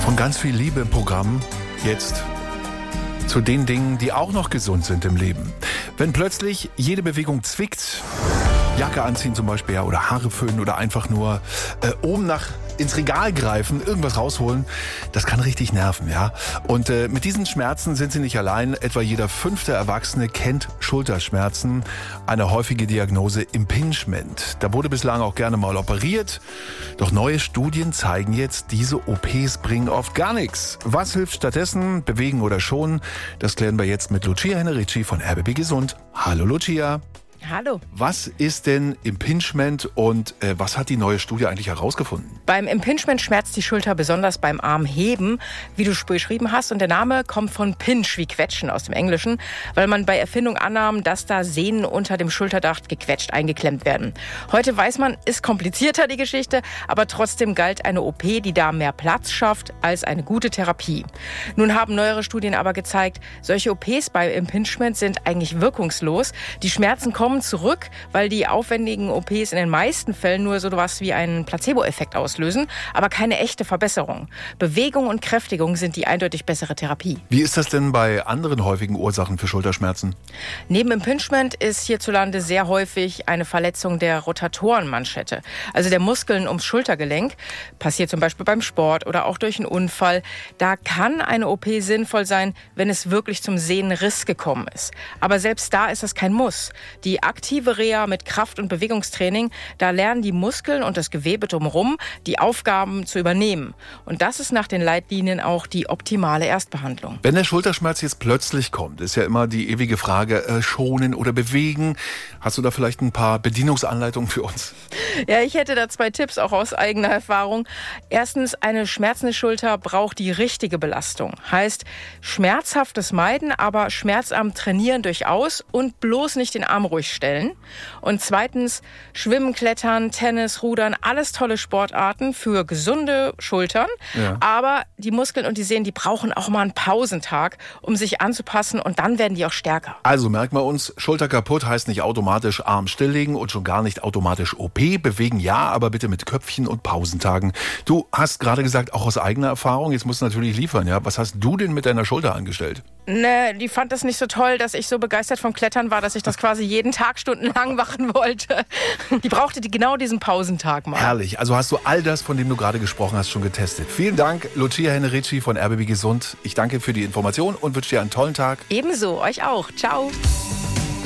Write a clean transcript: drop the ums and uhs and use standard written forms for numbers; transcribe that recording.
Von ganz viel Liebe im Programm jetzt zu den Dingen, die auch noch gesund sind im Leben. Wenn plötzlich jede Bewegung zwickt, Jacke anziehen zum Beispiel, ja, oder Haare föhnen oder einfach nur oben ins Regal greifen, irgendwas rausholen, das kann richtig nerven, ja. Und mit diesen Schmerzen sind Sie nicht allein. Etwa jeder 5. Erwachsene kennt Schulterschmerzen, eine häufige Diagnose Impingement. Da wurde bislang auch gerne mal operiert. Doch neue Studien zeigen jetzt, diese OPs bringen oft gar nichts. Was hilft stattdessen? Bewegen oder schonen? Das klären wir jetzt mit Lucia Hennerici von RBB Gesund. Hallo Lucia. Hallo. Was ist denn Impingement und was hat die neue Studie eigentlich herausgefunden? Beim Impingement schmerzt die Schulter besonders beim Armheben, wie du beschrieben hast. Und der Name kommt von Pinch, wie Quetschen aus dem Englischen, weil man bei Erfindung annahm, dass da Sehnen unter dem Schulterdach gequetscht eingeklemmt werden. Heute weiß man, ist komplizierter die Geschichte, aber trotzdem galt eine OP, die da mehr Platz schafft, als eine gute Therapie. Nun haben neuere Studien aber gezeigt, solche OPs bei Impingement sind eigentlich wirkungslos. Die Schmerzen kommen zurück, weil die aufwendigen OPs in den meisten Fällen nur so was wie einen Placebo-Effekt auslösen, aber keine echte Verbesserung. Bewegung und Kräftigung sind die eindeutig bessere Therapie. Wie ist das denn bei anderen häufigen Ursachen für Schulterschmerzen? Neben Impingement ist hierzulande sehr häufig eine Verletzung der Rotatorenmanschette, also der Muskeln ums Schultergelenk. Passiert zum Beispiel beim Sport oder auch durch einen Unfall. Da kann eine OP sinnvoll sein, wenn es wirklich zum Sehnenriss gekommen ist. Aber selbst da ist das kein Muss. Die aktive Reha mit Kraft- und Bewegungstraining, da lernen die Muskeln und das Gewebe drumherum, die Aufgaben zu übernehmen. Und das ist nach den Leitlinien auch die optimale Erstbehandlung. Wenn der Schulterschmerz jetzt plötzlich kommt, ist ja immer die ewige Frage, schonen oder bewegen. Hast du da vielleicht ein paar Bedienungsanleitungen für uns? Ja, ich hätte da 2 Tipps, auch aus eigener Erfahrung. Erstens, eine schmerzende Schulter braucht die richtige Belastung. Heißt, schmerzhaftes meiden, aber schmerzarm trainieren durchaus und bloß nicht den Arm ruhig stellen. Und zweitens, Schwimmen, Klettern, Tennis, Rudern, alles tolle Sportarten für gesunde Schultern. Ja. Aber die Muskeln und die Sehnen, die brauchen auch mal einen Pausentag, um sich anzupassen und dann werden die auch stärker. Also merken wir uns, Schulter kaputt heißt nicht automatisch Arm stilllegen und schon gar nicht automatisch OP. Bewegen ja, aber bitte mit Köpfchen und Pausentagen. Du hast gerade gesagt, auch aus eigener Erfahrung, jetzt musst du natürlich liefern, ja? Was hast du denn mit deiner Schulter angestellt? Ne, die fand das nicht so toll, dass ich so begeistert vom Klettern war, dass ich das quasi jeden Tag stundenlang machen wollte. Die brauchte genau diesen Pausentag mal. Herrlich. Also hast du all das, von dem du gerade gesprochen hast, schon getestet. Vielen Dank, Lucia Hennerici von RBB Gesund. Ich danke für die Information und wünsche dir einen tollen Tag. Ebenso, euch auch. Ciao.